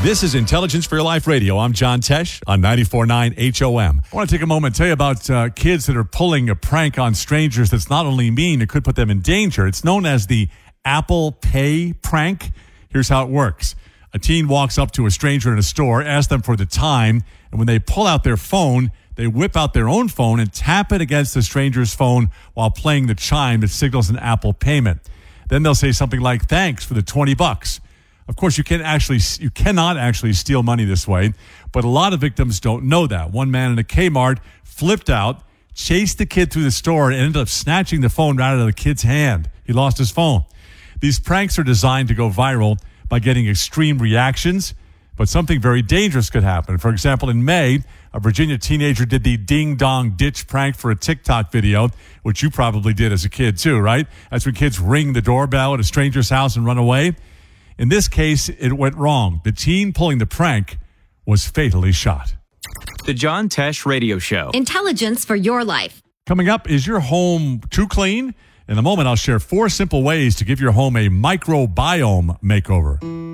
This is Intelligence for Your Life Radio. I'm John Tesh on 94.9 HOM. I want to take a moment and tell you about kids that are pulling a prank on strangers that's not only mean, it could put them in danger. It's known as the Apple Pay prank. Here's how it works. A teen walks up to a stranger in a store, asks them for the time, and when they pull out their phone, they whip out their own phone and tap it against the stranger's phone while playing the chime that signals an Apple payment. Then they'll say something like, "Thanks for the $20." Of course, you cannot actually steal money this way, but a lot of victims don't know that. One man in a Kmart flipped out, chased the kid through the store, and ended up snatching the phone right out of the kid's hand. He lost his phone. These pranks are designed to go viral by getting extreme reactions, but something very dangerous could happen. For example, in May, a Virginia teenager did the ding-dong ditch prank for a TikTok video, which you probably did as a kid too, right? That's when kids ring the doorbell at a stranger's house and run away. In this case, it went wrong. The teen pulling the prank was fatally shot. The John Tesh Radio Show. Intelligence for your life. Coming up, is your home too clean? In a moment, I'll share 4 simple ways to give your home a microbiome makeover.